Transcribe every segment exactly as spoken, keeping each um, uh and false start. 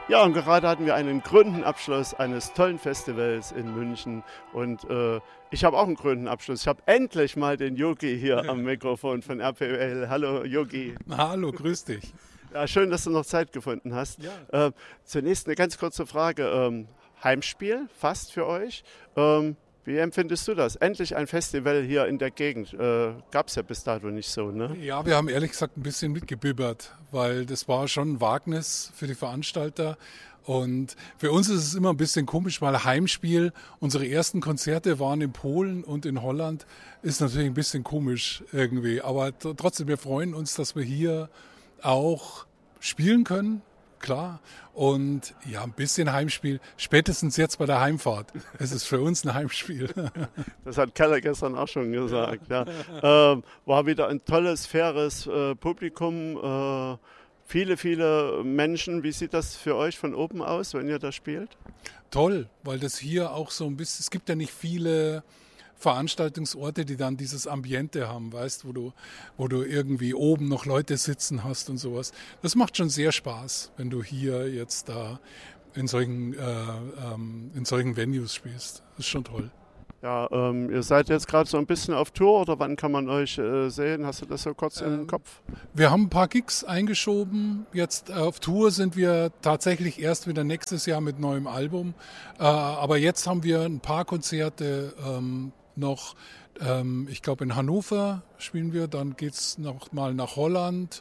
Ja, und gerade hatten wir einen krönenden Abschluss eines tollen Festivals in München. Und äh, ich habe auch einen krönenden Abschluss. Ich habe endlich mal den Yogi hier am Mikrofon von R P L. Hallo Yogi. Hallo, grüß dich. Ja, schön, dass du noch Zeit gefunden hast. Ja. Äh, zunächst eine ganz kurze Frage. Ähm, Heimspiel, fast für euch. Ähm, Wie empfindest du das? Endlich ein Festival hier in der Gegend. Äh, Gab es ja bis dato nicht so, ne? Ja, wir haben ehrlich gesagt ein bisschen mitgebibbert, weil das war schon ein Wagnis für die Veranstalter. Und für uns ist es immer ein bisschen komisch, weil Heimspiel, unsere ersten Konzerte waren in Polen und in Holland, ist natürlich ein bisschen komisch irgendwie. Aber t- trotzdem, wir freuen uns, dass wir hier auch spielen können. Klar. Und ja, ein bisschen Heimspiel, spätestens jetzt bei der Heimfahrt. Es ist für uns ein Heimspiel. Das hat Keller gestern auch schon gesagt. Ja. Ähm, war wieder ein tolles, faires äh, Publikum. Äh, viele, viele Menschen. Wie sieht das für euch von oben aus, wenn ihr da spielt? Toll, weil das hier auch so ein bisschen, es gibt ja nicht viele Veranstaltungsorte, die dann dieses Ambiente haben, weißt, wo du, wo du irgendwie oben noch Leute sitzen hast und sowas. Das macht schon sehr Spaß, wenn du hier jetzt da in solchen, äh, ähm, in solchen Venues spielst. Das ist schon toll. Ja, ähm, ihr seid jetzt gerade so ein bisschen auf Tour oder wann kann man euch äh, sehen? Hast du das so kurz ähm, im Kopf? Wir haben ein paar Gigs eingeschoben. Jetzt äh, auf Tour sind wir tatsächlich erst wieder nächstes Jahr mit neuem Album. Äh, aber jetzt haben wir ein paar Konzerte ähm, noch, ähm, ich glaube in Hannover spielen wir, dann geht es noch mal nach Holland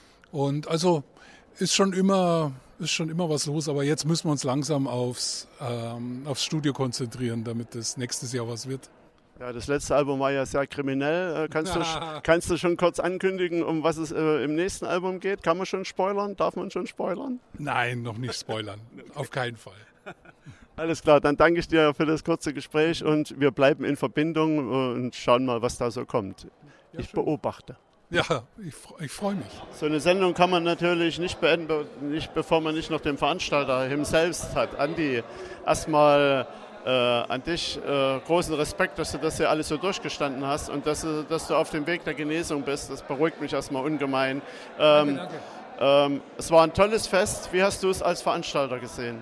und also ist schon immer, ist schon immer was los, aber jetzt müssen wir uns langsam aufs, ähm, aufs Studio konzentrieren, damit das nächstes Jahr was wird. Ja, das letzte Album war ja sehr kriminell. Äh, kannst, du, kannst du schon kurz ankündigen, um was es äh, im nächsten Album geht? Kann man schon spoilern? Darf man schon spoilern? Nein, noch nicht spoilern, auf keinen Fall. Alles klar, dann danke ich dir für das kurze Gespräch und wir bleiben in Verbindung und schauen mal, was da so kommt. Ja, ich schön. beobachte. Ja, ich, ich freue mich. So eine Sendung kann man natürlich nicht beenden, nicht, bevor man nicht noch den Veranstalter himself hat. Andi, erstmal äh, an dich äh, großen Respekt, dass du das hier alles so durchgestanden hast und dass, dass du auf dem Weg der Genesung bist. Das beruhigt mich erstmal ungemein. Ähm, Danke, danke. Ähm, es war ein tolles Fest. Wie hast du es als Veranstalter gesehen?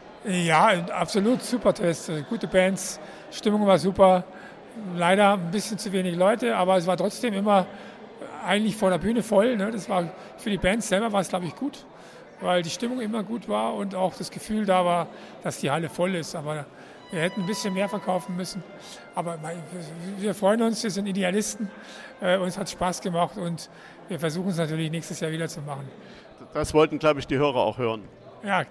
Ja, absolut super Test. Gute Bands, Stimmung war super. Leider ein bisschen zu wenig Leute, aber es war trotzdem immer eigentlich vor der Bühne voll. Ne? Das war für die Bands selber war es, glaube ich, gut, weil die Stimmung immer gut war und auch das Gefühl da war, dass die Halle voll ist. Aber wir hätten ein bisschen mehr verkaufen müssen. Aber wir freuen uns, wir sind Idealisten. Äh, uns hat Spaß gemacht und wir versuchen es natürlich nächstes Jahr wieder zu machen. Das wollten, glaube ich, die Hörer auch hören. Ja,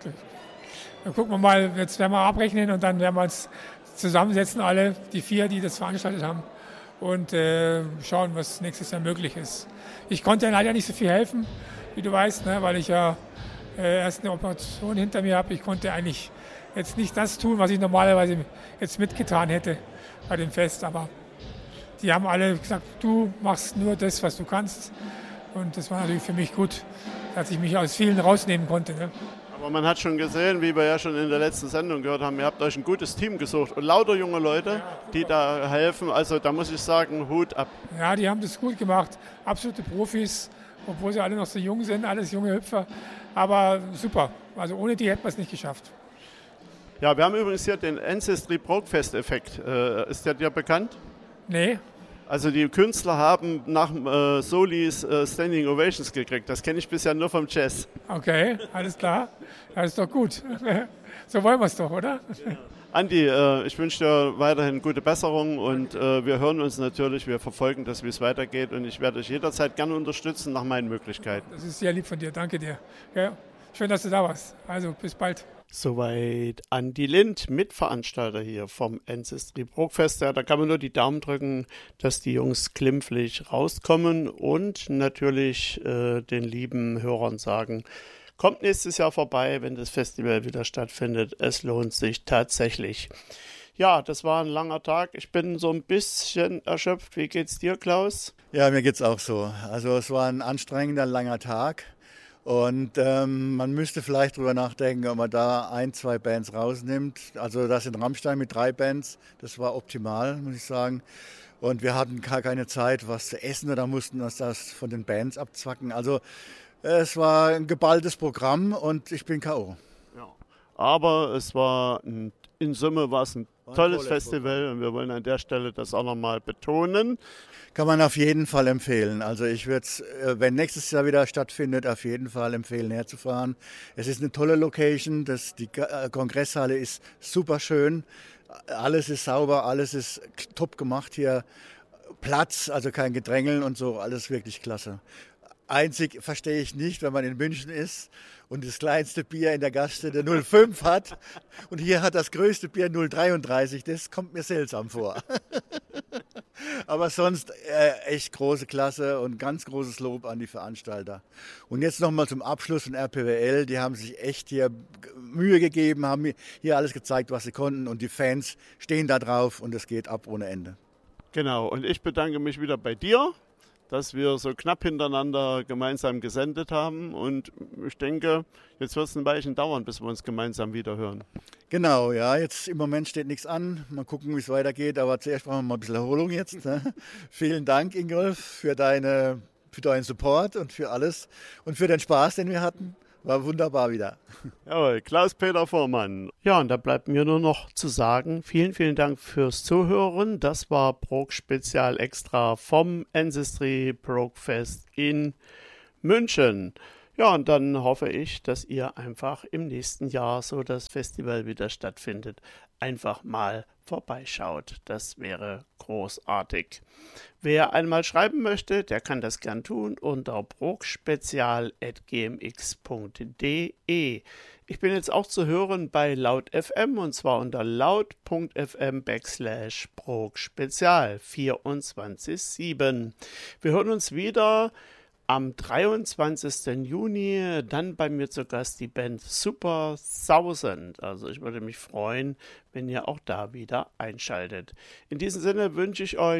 dann gucken wir mal, jetzt werden wir abrechnen und dann werden wir uns zusammensetzen, alle, die vier, die das veranstaltet haben und äh, schauen, was nächstes Jahr möglich ist. Ich konnte leider nicht so viel helfen, wie du weißt, ne, weil ich ja äh, erst eine Operation hinter mir habe. Ich konnte eigentlich jetzt nicht das tun, was ich normalerweise jetzt mitgetan hätte bei dem Fest, aber die haben alle gesagt, du machst nur das, was du kannst und das war natürlich für mich gut, dass ich mich aus vielen rausnehmen konnte. Ne? Aber man hat schon gesehen, wie wir ja schon in der letzten Sendung gehört haben, ihr habt euch ein gutes Team gesucht und lauter junge Leute, die da helfen. Also da muss ich sagen, Hut ab. Ja, die haben das gut gemacht. Absolute Profis, obwohl sie alle noch so jung sind, alles junge Hüpfer. Aber super. Also ohne die hätten wir es nicht geschafft. Ja, wir haben übrigens hier den Ancestry Brokfest-Effekt. Äh, ist der dir bekannt? Nee. Also die Künstler haben nach äh, Solis äh, Standing Ovations gekriegt. Das kenne ich bisher nur vom Jazz. Okay, alles klar. Das ist doch gut. So wollen wir es doch, oder? Ja. Andi, äh, ich wünsche dir weiterhin gute Besserung und äh, wir hören uns natürlich, wir verfolgen das, wie es weitergeht und ich werde euch jederzeit gerne unterstützen nach meinen Möglichkeiten. Das ist sehr lieb von dir, danke dir. Ja, schön, dass du da warst. Also bis bald. Soweit Andi Lind, Mitveranstalter hier vom Ancestry Brokfest. Ja, da kann man nur die Daumen drücken, dass die Jungs glimpflich rauskommen und natürlich äh, den lieben Hörern sagen, kommt nächstes Jahr vorbei, wenn das Festival wieder stattfindet. Es lohnt sich tatsächlich. Ja, das war ein langer Tag. Ich bin so ein bisschen erschöpft. Wie geht's dir, Klaus? Ja, mir geht's auch so. Also es war ein anstrengender, langer Tag. Und ähm, man müsste vielleicht drüber nachdenken, ob man da ein, zwei Bands rausnimmt. Also das in Rammstein mit drei Bands, das war optimal, muss ich sagen. Und wir hatten gar keine Zeit, was zu essen oder mussten uns das von den Bands abzwacken. Also es war ein geballtes Programm und ich bin K O Ja, Aber es war, ein, in Summe war es ein War ein tolles tolles Festival und wir wollen an der Stelle das auch nochmal betonen. Kann man auf jeden Fall empfehlen. Also ich würde es, wenn nächstes Jahr wieder stattfindet, auf jeden Fall empfehlen, herzufahren. Es ist eine tolle Location, das, die Kongresshalle ist super schön, alles ist sauber, alles ist top gemacht hier. Platz, also kein Gedrängeln und so, alles wirklich klasse. Einzig verstehe ich nicht, wenn man in München ist und das kleinste Bier in der Gaststätte null Komma fünf hat und hier hat das größte Bier null Komma dreiunddreißig, das kommt mir seltsam vor. Aber sonst äh, echt große Klasse und ganz großes Lob an die Veranstalter. Und jetzt nochmal zum Abschluss von R P W L, die haben sich echt hier Mühe gegeben, haben hier alles gezeigt, was sie konnten und die Fans stehen da drauf und es geht ab ohne Ende. Genau, und ich bedanke mich wieder bei dir, dass wir so knapp hintereinander gemeinsam gesendet haben. Und ich denke, jetzt wird es ein Weilchen dauern, bis wir uns gemeinsam wieder hören. Genau, ja, jetzt im Moment steht nichts an. Mal gucken, wie es weitergeht. Aber zuerst brauchen wir mal ein bisschen Erholung jetzt. Ne? Vielen Dank, Ingolf, für, deine, für deinen Support und für alles und für den Spaß, den wir hatten. War wunderbar wieder. Jawohl, Klaus-Peter Vormann. Ja, und da bleibt mir nur noch zu sagen, vielen, vielen Dank fürs Zuhören. Das war Brok Spezial Extra vom Ancestry Brok Fest in München. Ja, und dann hoffe ich, dass ihr einfach im nächsten Jahr, so das Festival wieder stattfindet, einfach mal vorbeischaut. Das wäre großartig. Wer einmal schreiben möchte, der kann das gern tun unter brokspezial at g m x punkt d e. Ich bin jetzt auch zu hören bei Laut F M und zwar unter laut.fm backslash brokspezial vierundzwanzig sieben. Wir hören uns wieder am dreiundzwanzigsten Juni, dann bei mir zu Gast die Band Super Thousand. Also ich würde mich freuen, wenn ihr auch da wieder einschaltet. In diesem Sinne wünsche ich euch